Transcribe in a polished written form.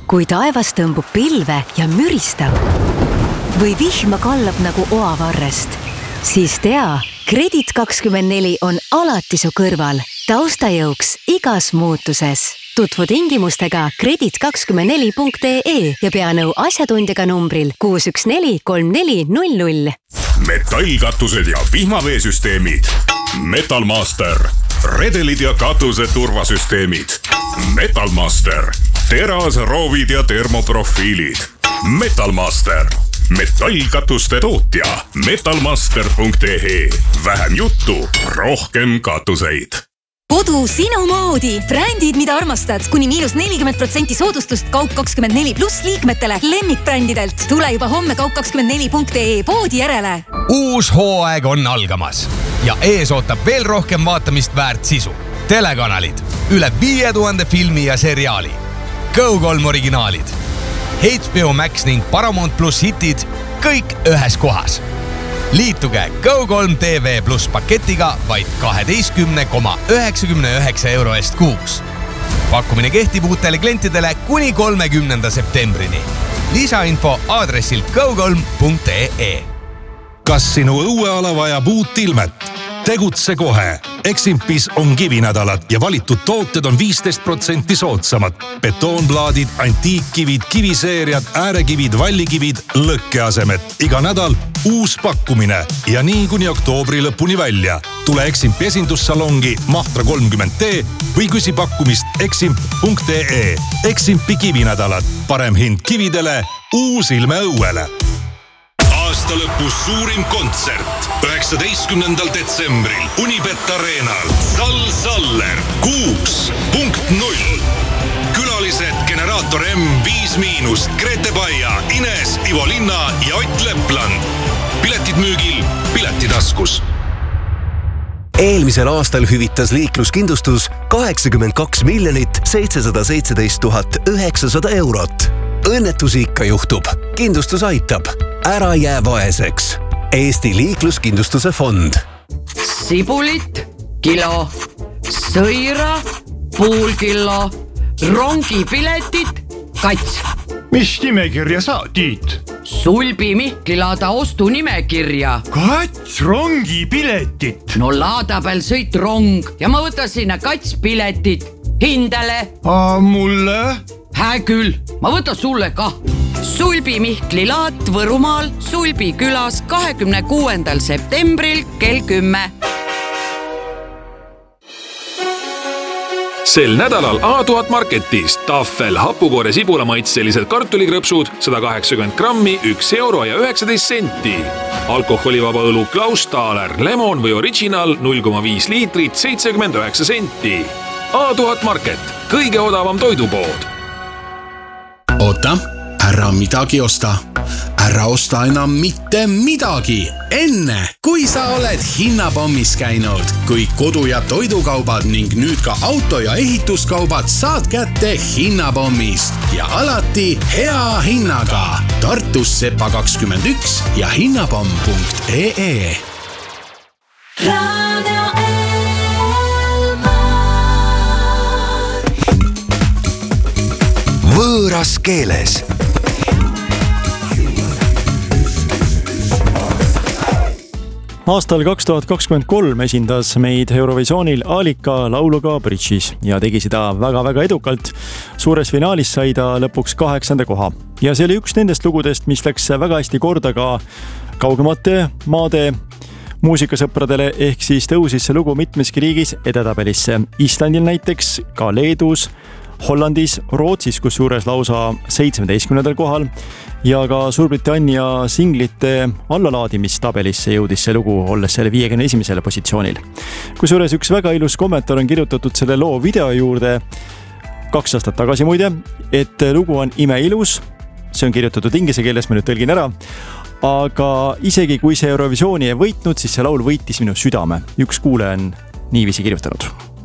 kui taevas tõmbub pilve ja müristab või vihma kallab nagu oavarrest, siis tea, Kredit24 on alati su kõrval, taustajõuks igas muutuses. Tutvu tingimustega kredit24.ee ja pea nõu asjatundjaga numbril 614 3400. Metallkatused ja vihmaveesüsteemid. Metalmaster. Redelid ja katuse turvasüsteemid. Metalmaster. Teras, roovid ja termoprofiilid. Metalmaster. Metallkatuste tootja. Metalmaster.ee. Vähem juttu, rohkem katuseid. Kodu sinu moodi. Brändid, mida armastad. Kuni -40% soodustust Kaup24 pluss liikmetele lemmikbrändidelt. Tule juba homme Kaup24.ee poodi järele. Uus hooaeg on algamas ja ees ootab veel rohkem vaatamist väärt sisu. Telekanalid, üle 5000 filmi ja seriaali. Go3 originaalid, HBO Max ning Paramount Plus hitid, kõik ühes kohas. Liituge Go3 TV Plus paketiga vaid 12,99 euro eest kuuks. Pakkumine kehtib uutele klientidele kuni 30. septembrini. Lisainfo aadressil go3.ee. Kas sinu õueala vajab uut ilmet? Tegutse kohe. Eximpis on kivinädalad ja valitud tooted on 15% soodsamad. Betoonplaadid, antiikkivid, kiviseeriad, äärekivid, vallikivid, lõkkeasemed. Iga nädal uus pakkumine ja nii kuni oktoobri lõpuni välja. Tule Eximpi esindussalongi Mahtra 30T või küsi pakkumist eximp.ee. Eximpi kivinädalad. Parem hind kividele, uus ilme õuele. Aasta lõpus suurim kontsert 19. detsembril Unibet Arenal. Saller 6.0. Külalised Generaator M5-, Grete Baia, Ines, Ivo Linna ja Ott Lepland. Piletid müügil Piletitaskus. Eelmisel aastal hüvitas liikluskindlustus 82 717 900 eurot. Õnnetusi ikka juhtub. Kindlustus aitab. Ära jää vaeseks. Eesti liikluskindlustuse fond. Sibulit, kilo. Sõira, pool kilo. Rongipiletit, kats. Mis nimekirja sa, Tiit? Sulbi Mihkli laada ostu nimekirja. Kats rongipiletit. No laada peal sõit rong ja ma võtan sinna kats piletit. Hindele. Mulle? Hää küll, ma võtan sulle ka. Sulbi Mihkli laat Võrumaal, Sulbi külas 26. septembril kell 10. Sel nädalal A1000 Marketis Tafel hapukoore sibulamaitselised kartulikrõpsud 180 grammi 1 euro ja 19 senti. Alkoholivaba õlu Klaus Thaler Lemon või Original 0,5 liitrit 79 senti. A1000 Market, kõige odavam toidupood. Oota, ära midagi osta. Ära osta enam mitte midagi. Enne, kui sa oled hinnapommis käinud. Kõik kodu- ja toidukaubad ning nüüd ka auto- ja ehituskaubad saad kätte hinnapommist. Ja alati hea hinnaga. Tartus Sepa 21 ja hinnapomm.ee. Võõras keeles. Aastal 2023 esindas meid Eurovisioonil Alika lauluga Bridges ja tegi seda väga-väga edukalt. Suures finaalis sai ta lõpuks 8. koha. Ja see oli üks nendest lugudest, mis läks väga hästi korda ka kaugemate maade muusikasõpradele, ehk siis tõusis see lugu mitmeski riigis edetabelisse. Islandil näiteks, ka Leedus, Hollandis, Rootsis, kus suures lausa 17. kohal ja ka Suurbritannia singlite allalaadimistabelisse jõudis see lugu, olles selle 51. positsioonil. Kusjuures üks väga ilus kommentaar on kirjutatud selle loo video juurde 2 aastat tagasi muide, et lugu on imeilus, see on kirjutatud inglise keeles, ma nüüd tõlgin ära, aga isegi kui see Eurovisiooni ei võitnud, siis see laul võitis minu südame. Üks kuulaja on niiviisi kirjutanud.